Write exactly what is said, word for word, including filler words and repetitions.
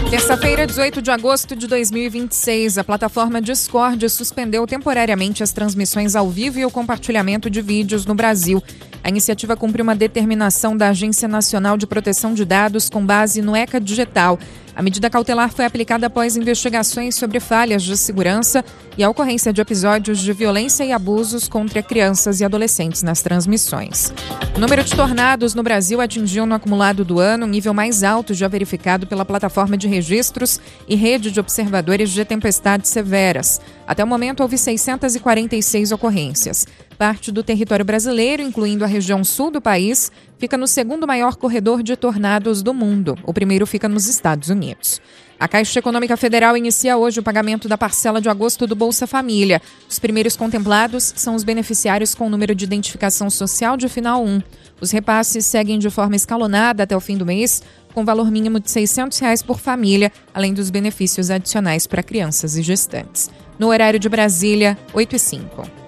Terça-feira, dezoito de agosto de dois mil e vinte e seis, a plataforma Discord suspendeu temporariamente as transmissões ao vivo e o compartilhamento de vídeos no Brasil. A iniciativa cumpre uma determinação da Agência Nacional de Proteção de Dados com base no ECA Digital. A medida cautelar foi aplicada após investigações sobre falhas de segurança e a ocorrência de episódios de violência e abusos contra crianças e adolescentes nas transmissões. O número de tornados no Brasil atingiu no acumulado do ano o nível mais alto já verificado pela plataforma de registros e rede de observadores de tempestades severas. Até o momento, houve seiscentas e quarenta e seis ocorrências. Parte do território brasileiro, incluindo a região sul do país, fica no segundo maior corredor de tornados do mundo. O primeiro fica nos Estados Unidos. A Caixa Econômica Federal inicia hoje o pagamento da parcela de agosto do Bolsa Família. Os primeiros contemplados são os beneficiários com o número de identificação social de final um. Os repasses seguem de forma escalonada até o fim do mês, com valor mínimo de seiscentos reais por família, além dos benefícios adicionais para crianças e gestantes. No horário de Brasília, oito e cinco.